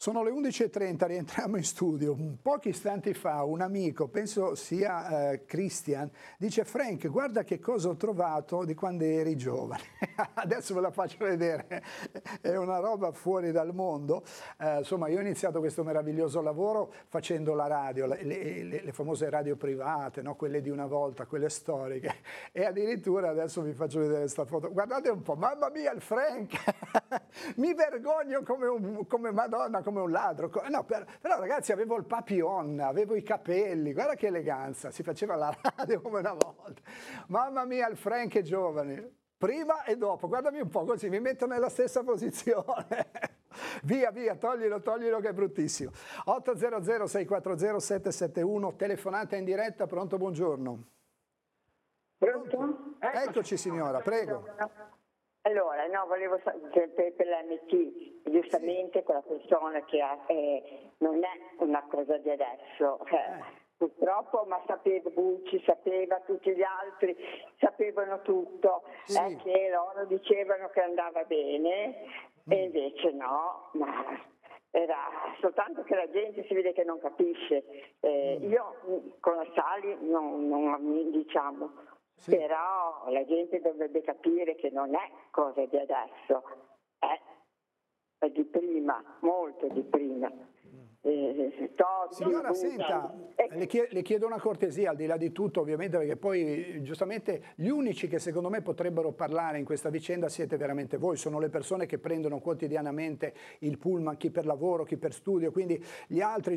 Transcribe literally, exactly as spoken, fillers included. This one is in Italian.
Sono le undici e trenta, rientriamo in studio. Pochi istanti fa un amico, penso sia eh, Christian, dice: Frank, guarda che cosa ho trovato di quando eri giovane. Adesso ve la faccio vedere, è una roba fuori dal mondo. Eh, insomma, io ho iniziato questo meraviglioso lavoro facendo la radio, le, le, le famose radio private, no? Quelle di una volta, quelle storiche. E addirittura adesso vi faccio vedere questa foto. Guardate un po', mamma mia, il Frank! Mi vergogno come, un, come Madonna, come un ladro. No, per, però ragazzi, avevo il papillon, avevo i capelli, guarda che eleganza, si faceva la radio come una volta. Mamma mia, il Frank è giovane, prima e dopo, guardami un po' così, mi metto nella stessa posizione. Via, via, toglilo, toglilo che è bruttissimo. otto zero zero sei quattro zero sette sette uno, telefonata in diretta, pronto, buongiorno. Pronto? Eccoci signora, prego. Allora, no, volevo sapere per l'M T, giustamente sì. Quella persona che ha, eh, non è una cosa di adesso, eh, eh. purtroppo, ma sapeva Bucci, sapeva tutti gli altri, sapevano tutto, sì. eh, che loro dicevano che andava bene mm. e invece no, ma era soltanto che la gente si vede che non capisce. Eh, mm. Io con la Sali non, non diciamo. Sì. Però la gente dovrebbe capire che non è cosa di adesso, è, è di prima, molto di prima. Eh, Totti, Signora, Bucci, senta, eh. le, chiedo, le chiedo una cortesia, al di là di tutto ovviamente, perché poi giustamente gli unici che secondo me potrebbero parlare in questa vicenda siete veramente voi, sono le persone che prendono quotidianamente il pullman, chi per lavoro, chi per studio, quindi gli altri